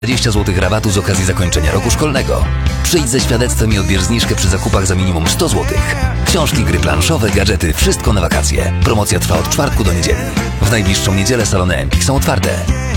20 zł rabatu z okazji zakończenia roku szkolnego. Przyjdź ze świadectwem i odbierz zniżkę przy zakupach za minimum 100 zł. Książki, gry planszowe, gadżety, wszystko na wakacje. Promocja trwa od czwartku do niedzieli. W najbliższą niedzielę salony Empik są otwarte.